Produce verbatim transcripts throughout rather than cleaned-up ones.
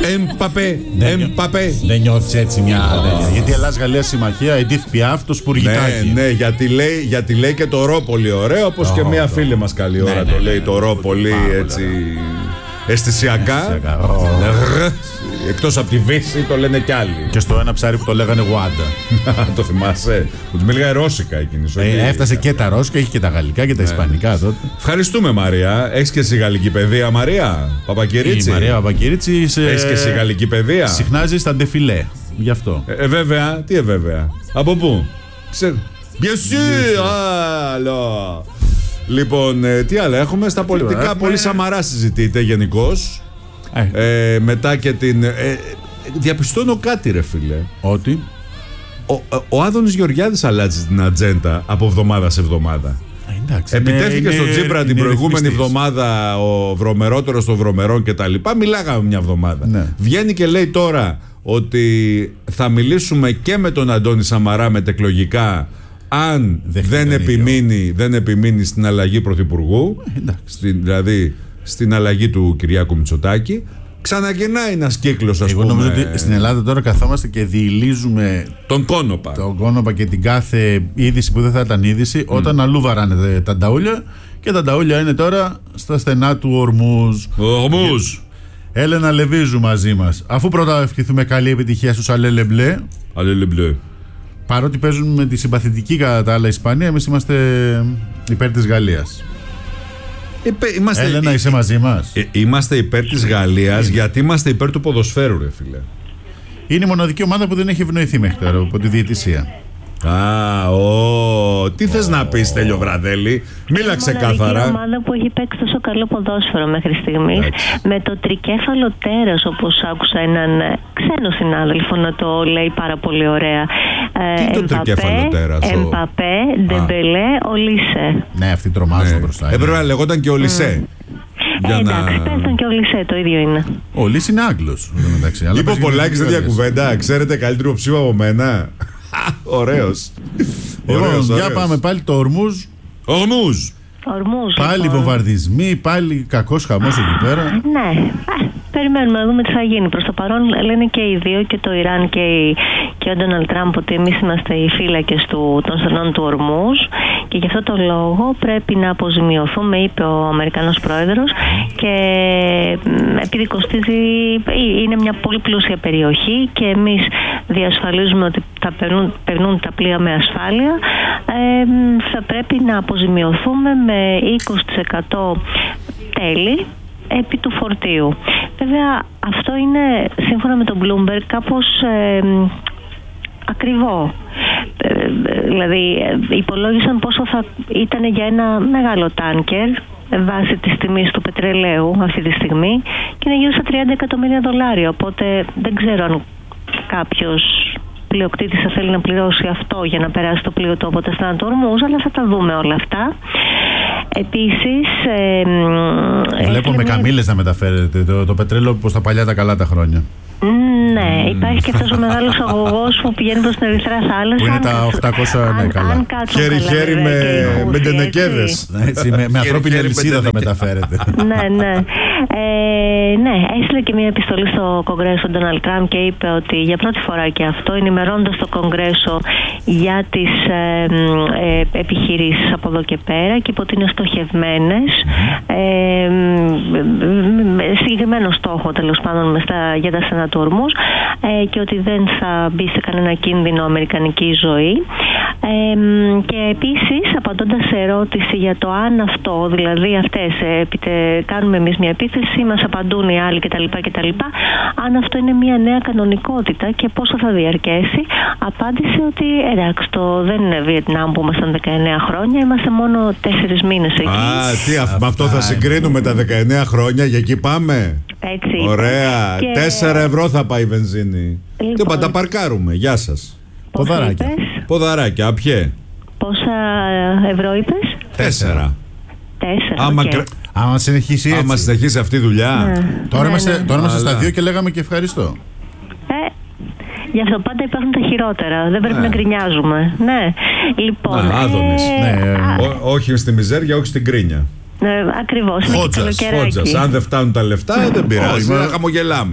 Εμπαπέ, Εμπαπέ. Δεν νιώθεις έτσι μια. Γιατί Ελλάς-Γαλλία συμμαχία, Εντίθ Πιάφ, το σπουργητάκι. Ναι, ναι, γιατί λέει, γιατί λέει και το ρο πολύ ωραίο, όπως και μια φίλη μας καλή ώρα το λέει το ρο πολύ έτσι αισθησιακά. Εκτός από τη Βύση το λένε κι άλλοι. Και στο ένα ψάρι που το λέγανε Γουάντα. Το θυμάσαι? Που του μίλαγε ρώσικα εκείνη. Ε, έφτασε και τα ρώσικα, έχει και τα γαλλικά και τα ισπανικά τότε. Ευχαριστούμε, Μαρία. Έχεις και εσύ γαλλική παιδεία, Μαρία Παπακυρίτσι? Η Μαρία Παπακυρίτσι. Σε... Έχεις και εσύ γαλλική παιδεία? Συχνάζει στα ντεφιλέ. Γι' αυτό. Ε, ε, βέβαια. Τι ε, βέβαια? Από πού? Ξε... Bien sûr! Alors. Λοιπόν, ε, τι άλλο έχουμε στα πολιτικά? Έχουμε... Πολύ Σαμαρά συζητείται γενικώς. Ε, μετά και την. Ε, διαπιστώνω κάτι, ρε φίλε. Ότι ο, ο Άδωνης Γεωργιάδης αλλάζει την ατζέντα από εβδομάδα σε εβδομάδα. Εντάξει, επιτέθηκε είναι, στον Τσίπρα την προηγούμενη ρυθμιστής. εβδομάδα ο βρωμερότερος των βρωμερών και τα λοιπά. Μιλάγαμε μια εβδομάδα. Ναι. Βγαίνει και λέει τώρα ότι θα μιλήσουμε και με τον Αντώνη Σαμαρά μετεκλογικά αν δεν επιμείνει, δεν επιμείνει στην αλλαγή πρωθυπουργού, στην, δηλαδή στην αλλαγή του Κυριάκου Μητσοτάκη. Ξαναγεννάει ένας κύκλος, ας Εγώ πούμε. νομίζω ότι στην Ελλάδα τώρα καθόμαστε και διηλίζουμε τον κόνοπα. Τον κόνοπα και την κάθε είδηση που δεν θα ήταν είδηση, mm. όταν αλλού βαράνε τα νταούλια και τα νταούλια είναι τώρα στα στενά του Ορμούζ. Ορμούζ. Έλενα Λεβίζου μαζί μας. Αφού πρώτα ευχηθούμε καλή επιτυχία στους Αλέλε Μπλε. Αλέλε Μπλε. Παρότι παίζουν με τη συμπαθητική κατά τα άλλα Ισπανία, εμείς είμαστε υπέρ της Γαλλίας. Είμαστε, Έλενα, ε, είσαι μαζί μας. Ε, είμαστε υπέρ της Γαλλίας γιατί είμαστε υπέρ του ποδοσφαίρου, ρε φίλε. Είναι η μοναδική ομάδα που δεν έχει ευνοηθεί μέχρι τώρα από τη διαιτησία. Α, ο, τι θες να πεις, Στέλιο Βραδέλη? Μίλα ξεκάθαρα. Είναι η ομάδα που έχει παίξει τόσο καλό ποδόσφαιρο μέχρι στιγμής. Με το τρικέφαλο τέρας, όπως άκουσα έναν ξένο συνάδελφο να το λέει πάρα πολύ ωραία. Τι είναι το τρικέφαλο τέρας? Εμπαπέ, Ντεμπελέ, Ολίσε. Ναι, αυτή τρομάζουν μπροστά. Έπρεπε να λεγόταν και Ολισέ. Ε, εντάξει, να... πέσαν και ο Λισέ, το ίδιο είναι. Ο Λις είναι Άγγλος. Λοιπόν, Πολάκης, τέτοια κουβέντα. Ξέρετε καλύτερο ψήμα από μένα. Ωραίος. Λοιπόν, για πάμε πάλι το Ορμούζ. Ορμούζ. Ορμούζ. Πάλι λοιπόν. βομβαρδισμοί, πάλι κακός χαμός εκεί πέρα. Ναι. Περιμένουμε να δούμε τι θα γίνει. Προς το παρόν λένε και οι δύο, και το Ιράν και, η, και ο Ντόναλντ Τραμπ, ότι εμείς είμαστε οι φύλακες του, των στενών του Ορμούζ και γι' αυτό το λόγο πρέπει να αποζημιωθούμε, είπε ο Αμερικανός πρόεδρος, και επειδή κοστίζει, είναι μια πολύ πλούσια περιοχή και εμείς διασφαλίζουμε ότι θα περνούν, περνούν τα πλοία με ασφάλεια, ε, θα πρέπει να αποζημιωθούμε με είκοσι τοις εκατό τέλη επί του φορτίου. Βέβαια αυτό είναι, σύμφωνα με τον Bloomberg, κάπως ε, ακριβό. Ε, δηλαδή ε, υπολόγισαν πόσο θα ήταν για ένα μεγάλο τάνκερ βάσει της τιμής του πετρελαίου αυτή τη στιγμή και είναι γύρω στα τριάντα εκατομμύρια δολάρια, οπότε δεν ξέρω αν κάποιος πλειοκτήτης θα θέλει να πληρώσει αυτό για να περάσει το πλοίο του από τα στενά του Ορμούζ, αλλά θα τα δούμε όλα αυτά. Επίσης ε, βλέπω με καμήλες να μεταφέρετε το, το πετρέλαιο όπως τα παλιά τα καλά τα χρόνια. Ναι, υπάρχει και αυτός ο μεγάλος αγωγός που πηγαίνει προς την Ερυθρά Θάλασσα. Που είναι τα οκτακόσια, ναι, καλά. Χέρι-χέρι με, με τενεκέδες. Έτσι, με, με ανθρώπινη αλυσίδα θα μεταφέρετε. Ναι, ναι. Ε, ναι, έστειλε και μια επιστολή στο Κογκρέσο τον Ντόναλντ Τραμπ και είπε ότι για πρώτη φορά και αυτό, ενημερώνοντας το Κογκρέσο για τις ε, ε, επιχειρήσεις από εδώ και πέρα, και είπε ότι είναι στοχευμένες, ε, με συγκεκριμένο στόχο τέλος πάντων στα, για τα στενά του Ορμούζ, ε, και ότι δεν θα μπει σε κανένα κίνδυνο αμερικανική ζωή. Ε, και επίσης, απαντώντας σε ερώτηση για το αν αυτό, δηλαδή αυτές, ε, κάνουμε εμείς μια επίθεση, μας απαντούν οι άλλοι κτλ, κτλ, αν αυτό είναι μια νέα κανονικότητα και πόσο θα διαρκέσει, απάντησε ότι εντάξει, το δεν είναι Βιετνάμ που ήμασταν δεκαεννέα χρόνια, είμαστε μόνο τέσσερις μήνες εκεί. Α, τι, α, με αυτό θα συγκρίνουμε τα δεκαεννέα χρόνια, για εκεί πάμε. Έτσι. Ωραία. Και... τέσσερα ευρώ θα πάει η βενζίνη. Λοιπόν, και πάντα παρκάρουμε. Γεια σας. Ποδαράκια. Ποδαράκια, απιέ. Πόσα ευρώ είπες? Τέσσερα. Τέσσερα. Άμα, okay. κρε... Άμα συνεχίσει έτσι. Άμα συνεχίσει αυτή η δουλειά. Ναι. Τώρα ναι, είμαστε, ναι. τώρα είμαστε στα δύο και λέγαμε και ευχαριστώ. Ε, γι' αυτό πάντα υπάρχουν τα χειρότερα. Δεν πρέπει ναι. να γκρινιάζουμε. Ναι. Λοιπόν. Να, Άδωνης. Ε, ναι. α, Ό, όχι στη μιζέρια, όχι στην κρίνια. Ε, ακριβώς. Χότζας, χότζας. Αν δεν φτάνουν τα λεφτά, δεν πειράζει. Να χαμογελάμε.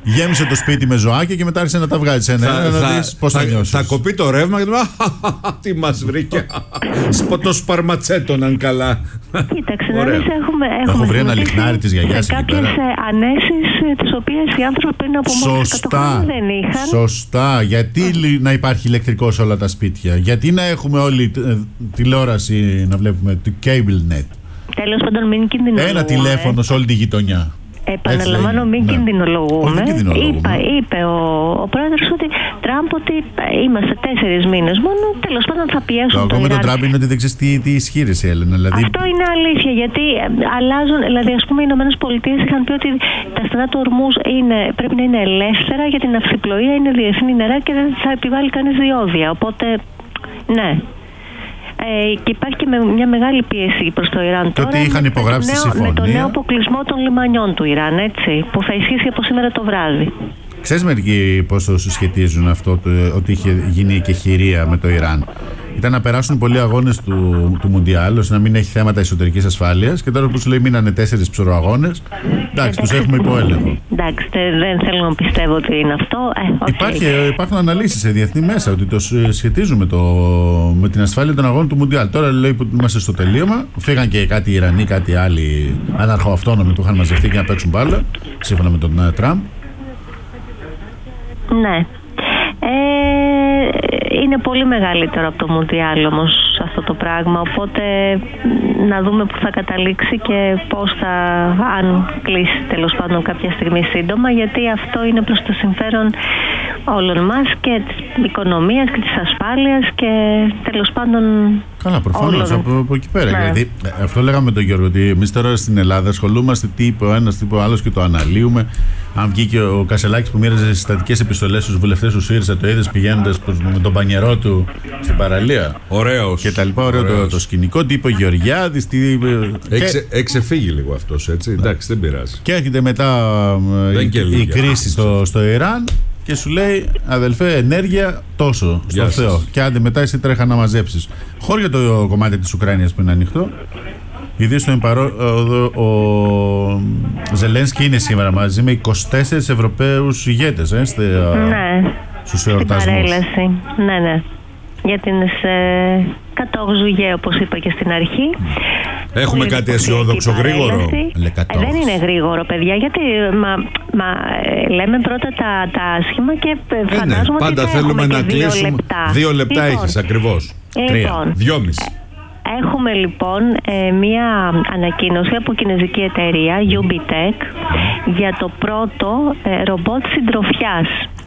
Γέμισε το σπίτι με ζωάκια και μετά άρχισε να τα βγάζει ένα. Θα, να θα, δεις πώς θα, θα νιώσεις. Θα κοπεί το ρεύμα και το τι μας βρήκε. Το σπαρματσέτον αν καλά. Κοίταξε, να δεις, έχουμε, έχουμε Έχω βρει ένα λιχνάρι της γιαγιάς εκεί πέρα. Κάποιες ανέσεις τις οποίες οι άνθρωποι πριν από μόλις εκατό χρόνια δεν είχαν. Σωστά. Γιατί να υπάρχει ηλεκτρικό σε όλα τα σπίτια? Γιατί να έχουμε όλη τηλεόραση να βλέπουμε το cable net? Τέλος πάντων, μην κινδυνολογούμε. Ένα τηλέφωνο σε όλη τη γειτονιά. Επαναλαμβάνω, μην ναι. κινδυνολογούμε. Είπα, είπε ο, ο πρόεδρος ότι Τραμπ ότι είμαστε τέσσερις μήνες μόνο. Τέλος πάντων θα πιέσουν. Το ακόμα με τον Τραμπ είναι ότι δεν ξέρεις τι, τι ισχύρισε, Έλενα. Δηλαδή... Αυτό είναι αλήθεια, γιατί αλλάζουν. Δηλαδή, ας πούμε, οι Ηνωμένες Πολιτείες είχαν πει ότι τα στενά του Ορμούς πρέπει να είναι ελεύθερα για την ναυσιπλοεία, είναι διεθνή νερά και δεν θα επιβάλλει κανείς διόδια. Οπότε, ναι. Ε, και υπάρχει και με μια μεγάλη πίεση προς το Ιράν τώρα. Και ότι είχαν υπογράψει τη συμφωνία. Με το νέο αποκλεισμό των λιμανιών του Ιράν, έτσι, που θα ισχύσει από σήμερα το βράδυ. Ξέρεις μερικοί πώς το συσχετίζουν αυτό, το, ότι είχε γίνει και χειρία με το Ιράν? Ήταν να περάσουν πολλοί αγώνες του, του Μουντιάλ, ώστε να μην έχει θέματα εσωτερικής ασφάλειας. Και τώρα που σου λέει μείνανε τέσσερις ψωροαγώνες, εντάξει, τους έχουμε υπό έλεγχο. Εντάξει, δεν θέλω να πιστεύω ότι είναι αυτό. Ε, okay. Υπάρχει, υπάρχουν αναλύσεις σε διεθνή μέσα ότι το σχετίζουν με, το, με την ασφάλεια των αγώνων του Μουντιάλ. Τώρα λέει που είμαστε στο τελείωμα. Φύγαν και κάτι Ιρανοί, κάτι άλλοι αναρχοαυτόνομοι που είχαν μαζευτεί και να παίξουν μπάλα, σύμφωνα με τον Τραμπ. Ναι. Ε, είναι πολύ μεγαλύτερο από το Μουντιάλ όμως αυτό το πράγμα, οπότε να δούμε που θα καταλήξει και πώς θα, αν κλείσει τέλος πάντων κάποια στιγμή σύντομα, γιατί αυτό είναι προς το συμφέρον όλων μας και της οικονομίας και της ασφάλειας και τέλος πάντων. Καλά, προφανώς από, από εκεί πέρα. Ναι. Δηλαδή, αυτό λέγαμε με τον Γιώργο, ότι εμείς τώρα στην Ελλάδα ασχολούμαστε τι είπε ο ένας, τι είπε ο άλλος και το αναλύουμε. Αν βγήκε ο Κασελάκης που μοίραζε συστατικές επιστολές στους βουλευτές του ΣΥΡΙΖΑ, το είδες πηγαίνοντας με τον πανιερό του στην παραλία. Ωραίος. Και τα λοιπά, ωραίο το, το σκηνικό. Τι είπε ο Γεωργιάδης, τι είπε. Έξε, και... Εξεφύγει λίγο αυτός, έτσι. Ναι. Εντάξει, δεν πειράζει. Και έρχεται μετά η, η κρίση στο, στο Ιράν. Και σου λέει, αδελφέ, ενέργεια τόσο στο Θεό. Και άντε μετά εσύ τρέχα να μαζέψεις. Χώρια το κομμάτι της Ουκρανίας που είναι ανοιχτό. Ιδίως στον παρό, ο, ο Ζελένσκι είναι σήμερα μαζί με είκοσι τέσσερις Ευρωπαίους ηγέτες ε, στε, ναι, στους εορτασμούς. Παρέλαση. Ναι, ναι. Για την ε, κατόγζουγέ, όπως είπα και στην αρχή. Έχουμε κάτι αισιόδοξο γρήγορο. Ε, δεν είναι γρήγορο, παιδιά, γιατί μα, μα, ε, λέμε πρώτα τα, τα άσχημα και φαντάζομαι ε, ναι, ότι πάντα θέλουμε να κλείσουμε. Λεπτά. Δύο λεπτά λοιπόν, έχεις ακριβώς. Λοιπόν, Τρία. Δυόμιση. Έχουμε λοιπόν ε, μία ανακοίνωση από κινέζικη εταιρεία Ubitech για το πρώτο ε, ρομπότ συντροφιάς.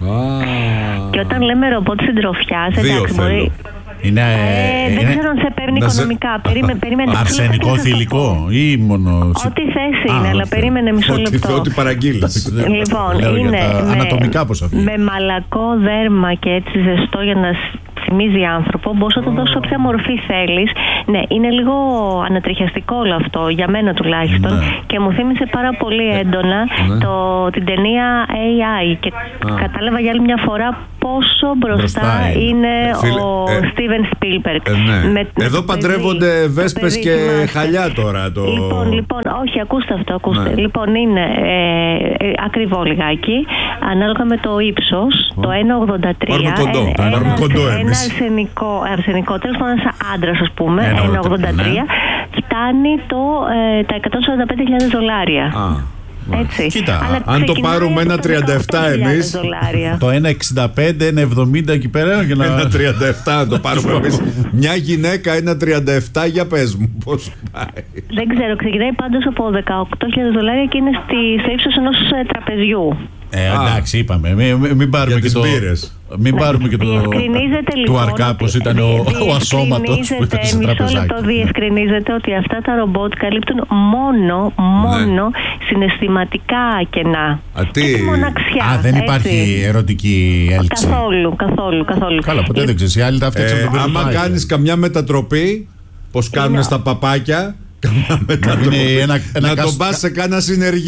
Ah. Και όταν λέμε ρομπότ συντροφιάς, εντάξει, μπορεί... Είναι, ε, είναι, δεν ξέρω αν σε παίρνει οικονομικά. Σε... Περίμενε, περίμενε. Αρσενικό θηλυκό ή μόνο. Ό,τι θέση είναι, αλλά περίμενε μισό λεπτό. Ό,τι παραγγείλεις. Λοιπόν, είναι με, ανατομικά πώς αυτό. Με μαλακό δέρμα και έτσι ζεστό για να θυμίζει άνθρωπο. Μπορείς να το δώσεις όποια μορφή θέλεις. Ναι, είναι λίγο ανατριχιαστικό όλο αυτό, για μένα τουλάχιστον. Ναι. Και μου θύμισε πάρα πολύ έντονα ναι. το, την ταινία έι άι. Και Α. κατάλαβα για άλλη μια φορά πόσο μπροστά, μπροστά είναι, είναι Φίλε, ο ε, Steven Spielberg. Ε, ναι. με, Εδώ με παντρεύονται παιδί, βέσπες και χαλιά τώρα. Το... Λοιπόν, λοιπόν, όχι, ακούστε αυτό. Ακούστε. Ναι. Λοιπόν, είναι ε, ε, ακριβό λιγάκι, ανάλογα με το ύψος, oh. το ένα ογδόντα τρία. Πάρουμε κοντό, ε, ένα, ένα, κοντό ένα εμείς. αρσενικό, αρσενικό τέλος πάντων, ένας άντρας, ας πούμε, ένα ογδόντα τρία, ναι. φτάνει το, ε, τα εκατόν σαράντα πέντε χιλιάδες δολάρια. Ah. Έτσι. Κοίτα, αν το πάρουμε ένα τριάντα επτά εμείς, το ένα εξήντα πέντε, ένα εβδομήντα εκεί πέρα για να... ένα τριάντα επτά αν το πάρουμε εμείς. Μια γυναίκα ένα τριάντα επτά, για πες μου πώς πάει. Δεν ξέρω, ξεκινάει πάντως από δεκαοκτώ χιλιάδες δολάρια και είναι στη, στο ύψος ενός τραπεζιού. Ε, εντάξει, είπαμε. Μην, μην πάρουμε και το. Μην ναι, πάρουμε και το. Του Αρκά, πως ήταν ο, ο ασώματος που ήταν σε τραπεζάκι. Μισό λεπτό διευκρινίζεται ότι αυτά τα ρομπότ καλύπτουν μόνο, μόνο ναι. συναισθηματικά κενά. Α, τι... μοναξιά. Α, δεν υπάρχει έτσι. Ερωτική έλξη. Καθόλου, καθόλου, καθόλου. Καλά, ποτέ ε, δεν ξέρεις. Οι άλλοι τα φτιάξαν. Ε, άμα κάνεις καμιά μετατροπή, πως κάνουν στα παπάκια. Ένα, ένα να τον πας σε κάνα συνεργείο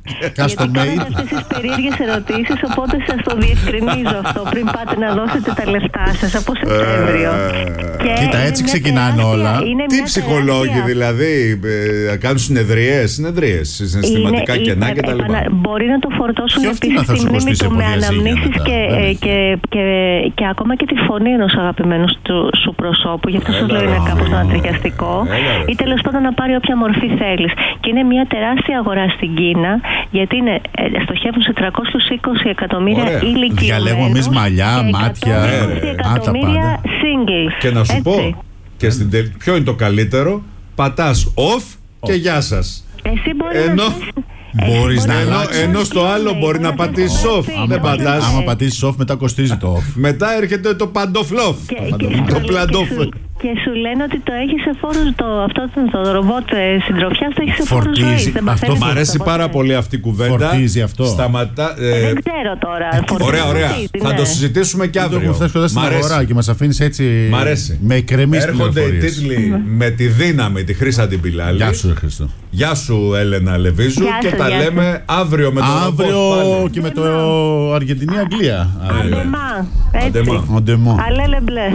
Γιατί κάνετε αυτές τις περίεργες ερωτήσεις, οπότε σας το διευκρινίζω αυτό πριν πάτε να δώσετε τα λεφτά σας από Σεπτέμβριο. Κοίτα, έτσι ξεκινάνε όλα. Τι ψυχολόγοι δηλαδή, ε, κάνουν συνεδρίες, συνεδρίες, συναισθηματικά είναι, κενά κτλ. Μπορεί να το φορτώσουν επίσης στη μνήμη του με αναμνήσεις και, ε, και, και, και ακόμα και τη φωνή ενός αγαπημένου του, σου προσώπου. Γι' αυτό σας λέω είναι κάπως ανατριχιαστικό. Ή τέλος πάντων να πάρει όποια μορφή θέλεις. Και είναι μια τεράστια αγορά στην Κίνα, γιατί είναι, στοχεύουν σε τριακόσιους είκοσι εκατομμύρια ηλικιωμένους. Διαλέγουμε εμείς μαλλιά, μάτια, εκατομμύρια singles. Και να σου έτσι πω, και στην τελ... ποιο είναι το καλύτερο, πατάς off και γεια σας. Εσύ μπορεί ενώ... να Μπορείς να ενώ, ενώ στο άλλο μπορεί να πατήσεις off. Δεν πατάς. Άμα πατήσεις off, μετά κοστίζει το off. Μετά έρχεται το παντοφλόφ. Το πλαντόφ. Και σου λένε ότι το έχει σε φόρους, το, αυτό το ρομπότ συντροφιάς το έχει σε φόρους ζωής. Αυτό μ' αρέσει πάρα πολύ αυτή η κουβέντα. Φορτίζει αυτό. Σταματά, ε, δεν ξέρω τώρα. Ωραία, ωραία. Φορτίζει, θα ναι. το συζητήσουμε και αύριο. Θα το στην αγορά και μας αφήνεις έτσι με εκκρεμείς πληροφορίες. Έρχονται οι τίτλοι mm. με τη δύναμη τη Χρύσα την Πιλάλη. Γεια σου, Χρήστο. Γεια σου, Έλενα Λεβίζου. Γεια και σου, τα λέμε αύριο με το αύριο ρομπότ. Και με το Αργεντινή-Αγγλία. Αντεμά. Αντεμά. Αλέλε μπλε.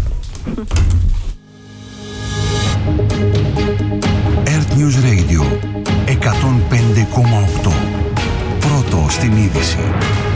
Earth News Radio εκατόν πέντε κόμμα οκτώ. Πρώτο στην είδηση.